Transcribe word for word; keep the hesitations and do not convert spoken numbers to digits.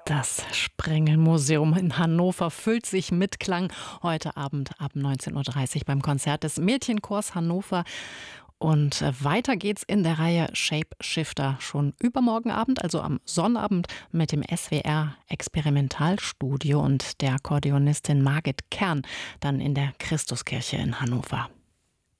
Das Sprengelmuseum in Hannover füllt sich mit Klang heute Abend ab neunzehn Uhr dreißig beim Konzert des Mädchenchors Hannover. Und weiter geht's in der Reihe Shapeshifter schon übermorgen Abend, also am Sonnabend, mit dem S W R Experimentalstudio und der Akkordeonistin Margit Kern, dann in der Christuskirche in Hannover.